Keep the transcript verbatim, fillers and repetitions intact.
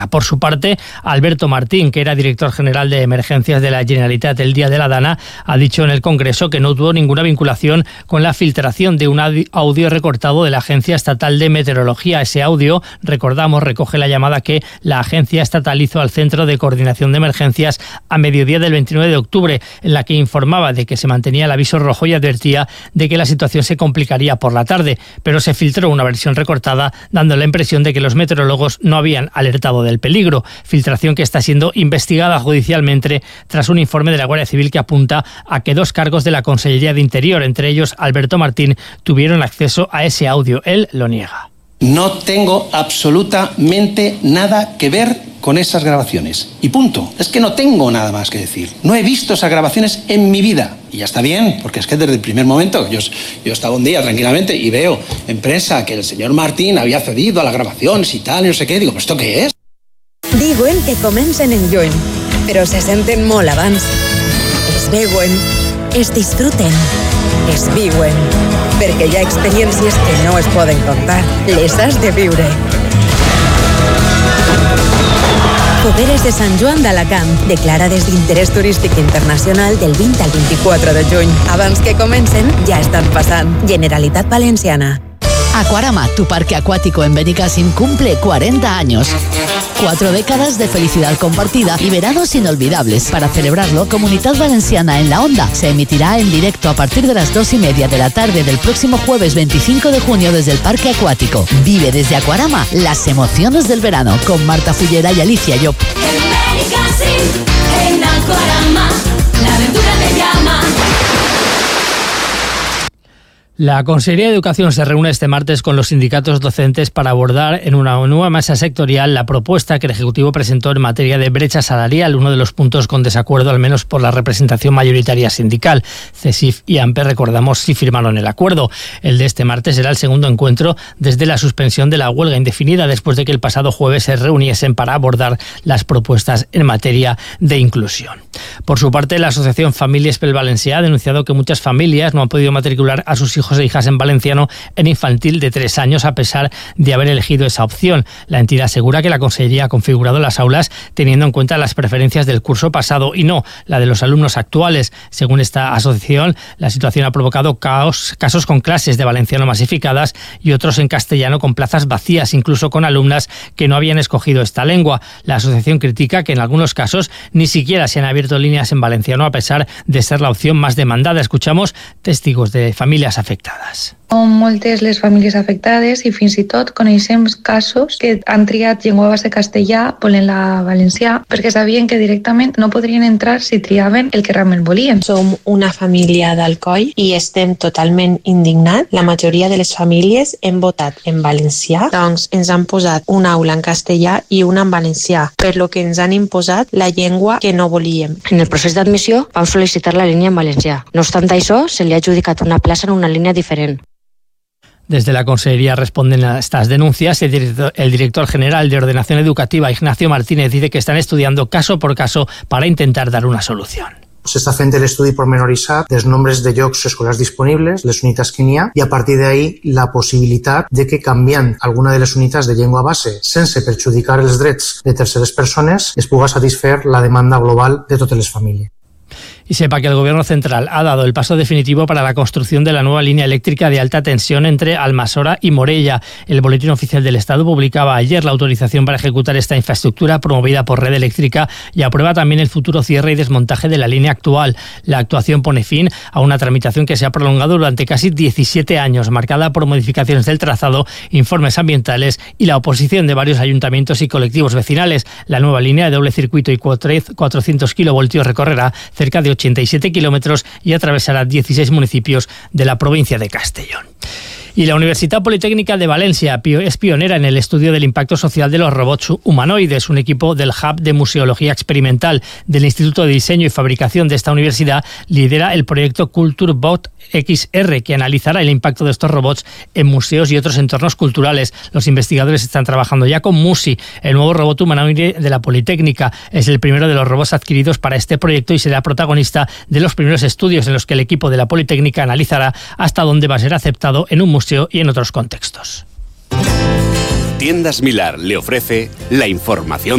Por su parte, Alberto Martín, que era director general de emergencias de la Generalitat el día de la Dana, ha dicho en el Congreso que no tuvo ninguna vinculación con la filtración de un audio recortado de la Agencia Estatal de Meteorología. Ese audio, recordamos, recoge la llamada que la Agencia Estatal hizo al Centro de Coordinación de Emergencias a mediodía del veintinueve de octubre, en la que informaba de que se mantenía el aviso rojo y advertía de que la situación se complicaría por la tarde, pero se filtró una versión recortada dando la impresión de que los meteorólogos no habían alertado de el peligro, filtración que está siendo investigada judicialmente tras un informe de la Guardia Civil que apunta a que dos cargos de la Consellería de Interior, entre ellos Alberto Martín, tuvieron acceso a ese audio. Él lo niega. No tengo absolutamente nada que ver con esas grabaciones. Y punto. Es que no tengo nada más que decir. No he visto esas grabaciones en mi vida. Y ya está bien, porque es que desde el primer momento yo, yo estaba un día tranquilamente y veo en prensa que el señor Martín había cedido a las grabaciones y tal, y no sé qué. Digo, ¿esto qué es? Diuen que comencen en lluny, però se senten molt abans. Es veuen, es disfruten, es viuen, perquè hi ha experiències que no es poden contar, les has de viure. Fogueres de Sant Joan d'Alacant, declarades d'interès turístic internacional del vint al vint-i-quatre de juny. Abans que comencen, ja estan passant. Generalitat Valenciana. Aquarama, tu parque acuático en Benicàssim, cumple cuarenta años. Cuatro décadas de felicidad compartida y veranos inolvidables. Para celebrarlo, Comunidad Valenciana en la Onda se emitirá en directo a partir de las dos y media de la tarde del próximo jueves veinticinco de junio desde el Parque Acuático. Vive desde Aquarama las emociones del verano con Marta Fullera y Alicia Llop. En Benicàssim, en Aquarama, la aventura te llama. La Consejería de Educación se reúne este martes con los sindicatos docentes para abordar en una nueva mesa sectorial la propuesta que el Ejecutivo presentó en materia de brecha salarial, uno de los puntos con desacuerdo al menos por la representación mayoritaria sindical. CESIF y AMPE, recordamos, sí firmaron el acuerdo. El de este martes será el segundo encuentro desde la suspensión de la huelga indefinida después de que el pasado jueves se reuniesen para abordar las propuestas en materia de inclusión. Por su parte, la Asociación Famílies pel Valencià ha denunciado que muchas familias no han podido matricular a sus hijos e hijas en valenciano en infantil de tres años a pesar de haber elegido esa opción. La entidad asegura que la Consellería ha configurado las aulas teniendo en cuenta las preferencias del curso pasado y no la de los alumnos actuales. Según esta asociación, la situación ha provocado caos, casos con clases de valenciano masificadas y otros en castellano con plazas vacías, incluso con alumnas que no habían escogido esta lengua. La asociación critica que en algunos casos ni siquiera se han abierto líneas en valenciano a pesar de ser la opción más demandada. Escuchamos testigos de familias afectadas. Són moltes les famílies afectades i fins i tot coneixem casos que han triat llengua base castellà volent-la valencià perquè sabien que directament no podrien entrar si triaven el que realment volien. Som una família d'Alcoi i estem totalment indignats. La majoria de les famílies hem votat en valencià, doncs ens han posat una aula en castellà i una en valencià, per lo que ens han imposat la llengua que no volíem. En el procés d'admissió vam sol·licitar la línia en valencià. No obstant això, se li ha adjudicat una plaça en una línia diferent. Desde la Consejería responden a estas denuncias. El director, el director general de Ordenación Educativa, Ignacio Martínez, dice que están estudiando caso por caso para intentar dar una solución. S'està fent l'estudi pormenoritzat dels nombres de llocs escolars disponibles, les unitats que n'hi ha, i a partir d'ahí la possibilitat de que canviant alguna de les unitats de llengua base sense perjudicar els drets de terceres persones es puga satisfer la demanda global de totes les famílies. Y sepa que el Gobierno Central ha dado el paso definitivo para la construcción de la nueva línea eléctrica de alta tensión entre Almassora y Morella. El Boletín Oficial del Estado publicaba ayer la autorización para ejecutar esta infraestructura promovida por Red Eléctrica y aprueba también el futuro cierre y desmontaje de la línea actual. La actuación pone fin a una tramitación que se ha prolongado durante casi diecisiete años, marcada por modificaciones del trazado, informes ambientales y la oposición de varios ayuntamientos y colectivos vecinales. La nueva línea de doble circuito y cuatrocientos kilovoltios recorrerá cerca de ochenta y siete kilómetros y atravesará dieciséis municipios de la provincia de Castellón. Y la Universitat Politécnica de Valencia es pionera en el estudio del impacto social de los robots humanoides. Un equipo del Hub de Museología Experimental del Instituto de Diseño y Fabricación de esta universidad lidera el proyecto CultureBot X R, que analizará el impacto de estos robots en museos y otros entornos culturales. Los investigadores están trabajando ya con Musi, el nuevo robot humanoide de la Politécnica. Es el primero de los robots adquiridos para este proyecto y será protagonista de los primeros estudios en los que el equipo de la Politécnica analizará hasta dónde va a ser aceptado en un museo y en otros contextos. Tiendas Milar le ofrece la información